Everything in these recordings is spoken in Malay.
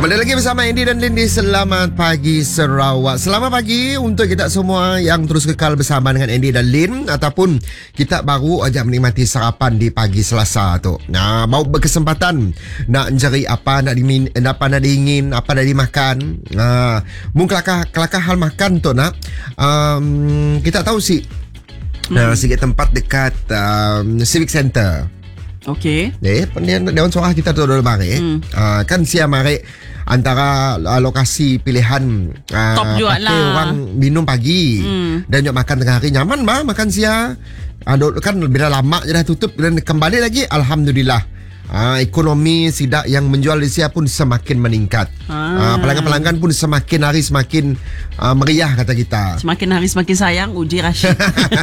Kembali lagi bersama Andy dan Lindy. Selamat pagi Sarawak. Selamat pagi untuk kita semua yang terus kekal bersama dengan Andy dan Lin, ataupun kita baru aja menikmati sarapan di pagi Selasa tu. Nah, mau berkesempatan nak cari apa nak dingin, apa nak dimakan. Mungkin kelakar hal makan tu nak. Kita tahu sih sikit tempat dekat Civic Center. Okey. Dewan Suara kita tu dulu mari. Kan siang mari antara lokasi pilihan top juga lah. Orang minum pagi dan nak makan tengah hari nyaman bah makan siang. Kan bila lama je dah tutup dan kembali lagi alhamdulillah. Ekonomi sidak yang menjual di Sia pun semakin meningkat. Pelanggan-pelanggan pun semakin hari semakin meriah kata kita. Semakin hari semakin sayang uji Rashid.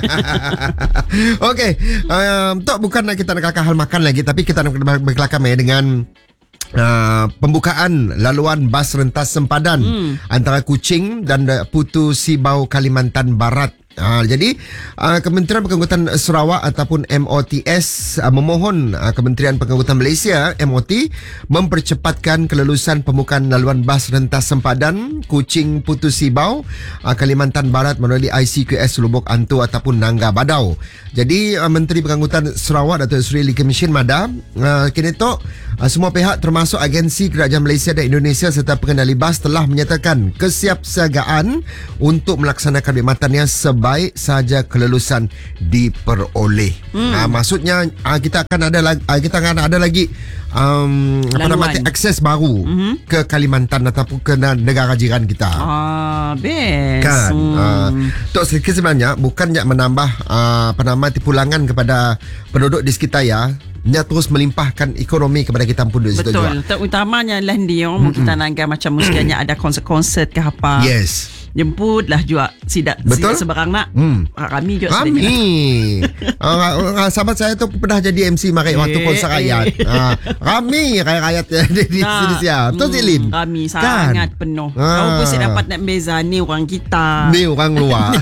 Okey, bukan nak kita nak kelakar hal makan lagi, tapi kita nak berkelakar dengan pembukaan laluan bas rentas sempadan antara Kuching dan Putu Sibau Kalimantan Barat. Jadi Kementerian Pengangkutan Sarawak ataupun MOTS memohon Kementerian Pengangkutan Malaysia MOT mempercepatkan kelulusan pembukaan laluan bas rentas sempadan Kuching Putu Sibau Kalimantan Barat melalui ICQS Lubuk Antu ataupun Nangga Badau. Jadi Menteri Pengangkutan Sarawak Datuk Seri Lee Kemishin Mada kini tu semua pihak termasuk agensi Kerajaan Malaysia dan Indonesia serta pengendali bas telah menyatakan kesiapsiagaan untuk melaksanakan perkhidmatannya baik saja kelulusan diperoleh. Maksudnya kita akan ada lagi akses baru ke Kalimantan ataupun ke negara jiran kita. Best. Kan. Tok sebenarnya bukan menambah tipulangan kepada penduduk di sekitar ya. Dia terus melimpahkan ekonomi kepada kita pun di situ juga. Betul. Terutamanya lah dia kita nanggap macam musikanya ada konsert ke apa. Yes. Jemputlah juga sidak seberang nak. Kami juga Kami. Sahabat saya tu pernah jadi MC mari waktu konser rakyat. Kami rakyat di sini siap. Betul Zilin? Kami sangat penuh. Kau pun saya dapat nak beza ni orang kita. Ni orang luar.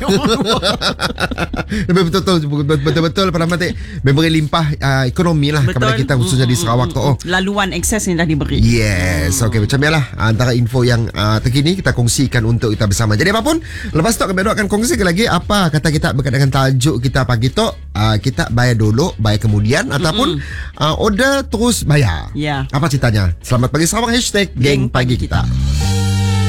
Betul-betul pada mati memberi limpah ekonomi lah kepada kita khususnya di Sarawak tu. Laluan akses ni dah diberi. Yes. Okey, macam inilah antara info yang terkini kita kongsikan untuk kita bersama. Jadi apapun, lepas tu kami akan kongsi lagi apa kata kita berkaitan dengan tajuk kita pagi tu. Kita bayar dulu, bayar kemudian ataupun order terus bayar. Ya. Apa ceritanya? Selamat pagi Sarawak #Geng Pagi Kita.